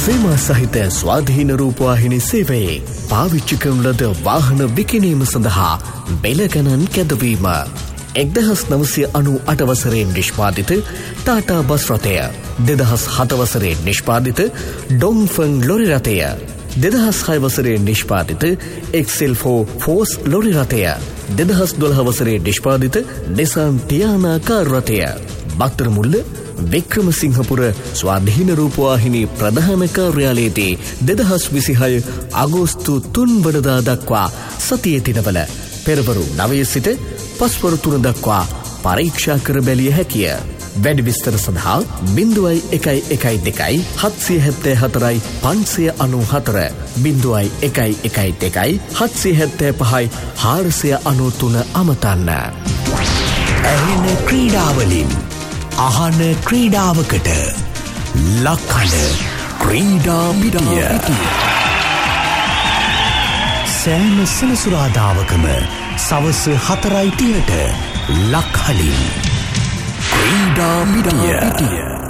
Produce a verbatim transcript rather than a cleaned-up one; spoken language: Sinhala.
සීමා සහිත ස්වාධීන රූපවාහිනී සේවයේ පාවිච්චි කරන ලද වාහන විකිණීම සඳහා බෙල ගණන් කැදවීම. එක්දහස් නවසිය අනූ අට වසරේ නිෂ්පාදිත ටාටා බස් රථය, දෙදහස් හත වසරේ නිෂ්පාදිත ඩොන්ෆන් ලොරි රථය, දෙදහස් හය වසරේ නිෂ්පාදිත එක්සෙල් ෆෝර් ෆෝස් ලොරි රථය, දෙදහස් දොළහ වසරේ නිෂ්පාදිත නිසාන් ටියානා කාර් රථය. බක්තර මුල්ල වික්‍රමසිංහපුර ස්වාධීන රූපවාහිනී ප්‍රධාන කාර්යාලයේදී දෙදහස් විසිහය අගෝස්තු තුන් වනදා දක්වා සතියේ දිනවල පෙරවරු නවය සිට පස්වරු තුන දක්වා පරීක්ෂා කර බැලිය හැකිය. වැඩි විස්තර සඳහා බිංදුවයි එකයි එකයි දෙකයි හත්සිය හැත්තෑ හතරයි පන්සිය අනූ හතර බිංදුවයි එකයි එකයි දෙකයි හත්සිය හැත්තෑ පහයි හාරසිය අනූ තුන අමතන්න. ඇහෙන ක්‍රීඩාවලින් අහන ක්‍රීඩාවකට ලක්හඬ ක්‍රීඩා පිටිය. සෑම සෙනසුරාදාවකම සවස හතරයි තිහට ලක්හලින් ක්‍රීඩා පිටිය.